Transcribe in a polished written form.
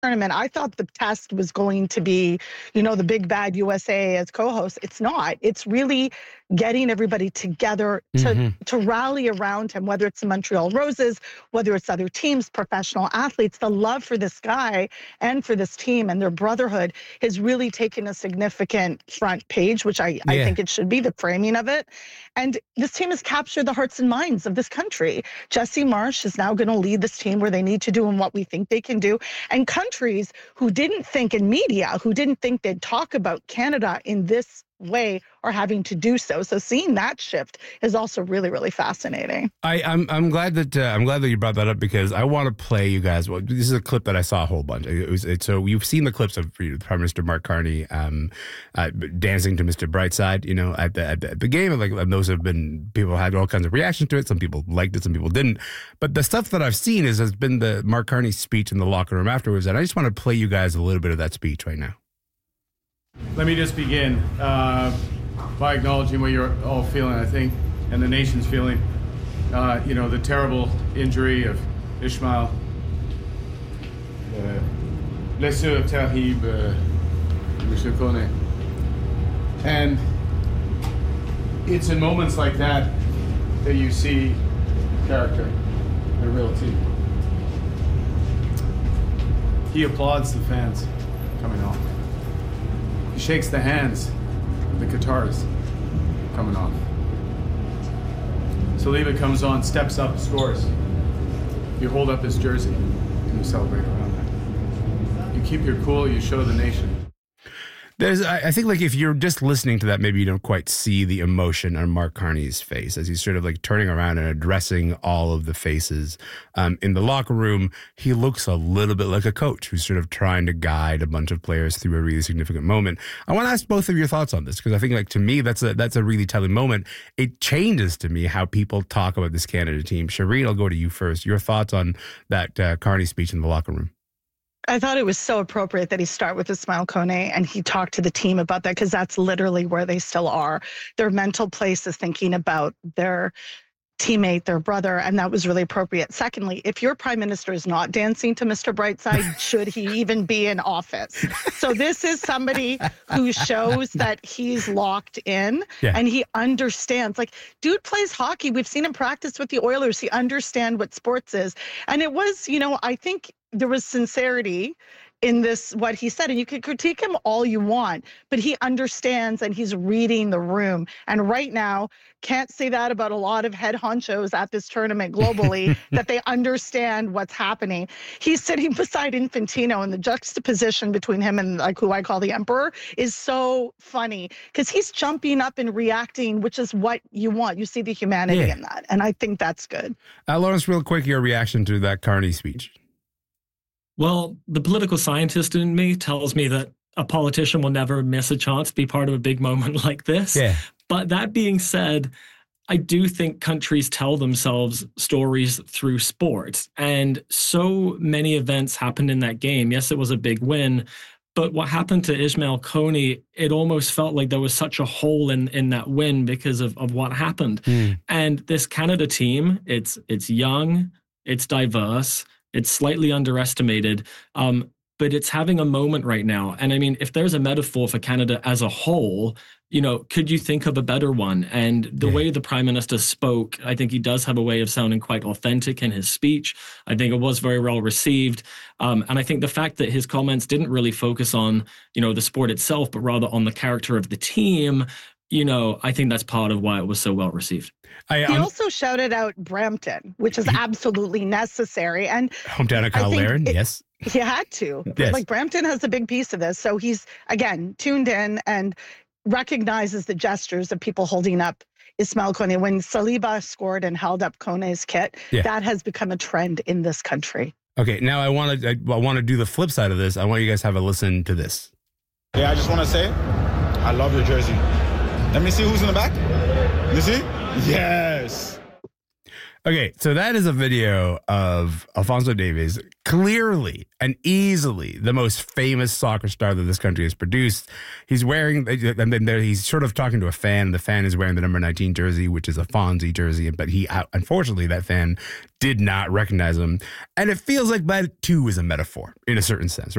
tournament. I thought the test was going to be, the big bad USA as co-host. It's not. It's really getting everybody together to rally around him, whether it's the Montreal Roses, whether it's other teams, professional athletes. The love for this guy and for this team and their brotherhood has really taken a significant front page, which I think it should be, the framing of it. And this team has captured the hearts and minds of this country. Jesse Marsh is now going to lead this team where they need to do and what we think they can do. And countries who didn't think, in media, who didn't think they'd talk about Canada in this way are having to do so. So seeing that shift is also really, really fascinating. I'm glad that you brought that up, because I want to play you guys. Well, this is a clip that I saw a whole bunch. So you've seen the clips of Prime Minister Mark Carney dancing to Mr. Brightside, at the game. And those have been, people had all kinds of reactions to it. Some people liked it, some people didn't. But the stuff that I've seen has been the Mark Carney speech in the locker room afterwards. And I just want to play you guys a little bit of that speech right now. Let me just begin by acknowledging what you're all feeling, I think, and the nation's feeling. The terrible injury of Ismaël. Blessure terrible, Monsieur Koné. And it's in moments like that that you see character, a real team. He applauds the fans coming off. He shakes the hands of the Qataris coming off. Saliba comes on, steps up, scores. You hold up his jersey and you celebrate around that. You keep your cool, you show the nation. I think, if you're just listening to that, maybe you don't quite see the emotion on Mark Carney's face as he's sort of turning around and addressing all of the faces in the locker room. He looks a little bit like a coach who's sort of trying to guide a bunch of players through a really significant moment. I want to ask both of your thoughts on this, because I think, to me, that's a really telling moment. It changes, to me, how people talk about this Canada team. Shireen, I'll go to you first. Your thoughts on that Carney speech in the locker room? I thought it was so appropriate that he start with Ismaël Koné and he talked to the team about that, because that's literally where they still are. Their mental place is thinking about their teammate, their brother, and that was really appropriate. Secondly, if your prime minister is not dancing to Mr. Brightside, should he even be in office? So this is somebody who shows that he's locked in and he understands. Dude plays hockey. We've seen him practice with the Oilers. He understands what sports is. And it was, I think there was sincerity in this, what he said, and you can critique him all you want, but he understands and he's reading the room. And right now, can't say that about a lot of head honchos at this tournament globally, that they understand what's happening. He's sitting beside Infantino, and the juxtaposition between him and who I call the emperor is so funny, because he's jumping up and reacting, which is what you want. You see the humanity in that. And I think that's good. Lawrence, real quick, your reaction to that Carney speech. Well, the political scientist in me tells me that a politician will never miss a chance to be part of a big moment like this. Yeah. But that being said, I do think countries tell themselves stories through sport. And so many events happened in that game. Yes, it was a big win. But what happened to Ismaël Koné, it almost felt like there was such a hole in that win because of what happened. And this Canada team, it's young, it's diverse, it's slightly underestimated, but it's having a moment right now. And I mean, if there's a metaphor for Canada as a whole, could you think of a better one? And the way the Prime Minister spoke, I think he does have a way of sounding quite authentic in his speech. I think it was very well received. And I think the fact that his comments didn't really focus on, the sport itself, but rather on the character of the team, I think that's part of why it was so well received. He also shouted out Brampton, which is absolutely necessary. And hometown of Kyle Larin, yes. He had to. Yes. Brampton has a big piece of this. So he's, again, tuned in and recognizes the gestures of people holding up Ismaël Koné. When Saliba scored and held up Koné's kit, that has become a trend in this country. Okay, now I want to do the flip side of this. I want you guys to have a listen to this. Yeah, I just want to say, I love your jersey. Let me see who's in the back. You see? Yes. Okay, so that is a video of Alphonso Davies, clearly and easily the most famous soccer star that this country has produced. He's wearing, and then he's sort of talking to a fan. The fan is wearing the number 19 jersey, which is a Fonzie jersey, but unfortunately, that fan did not recognize him. And it feels like that too is a metaphor in a certain sense, right?